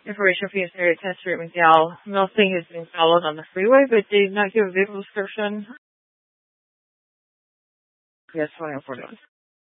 information for you to test Street McDowell. Nothing has been followed on the freeway, but did not give a vehicle description. Yes, 2041.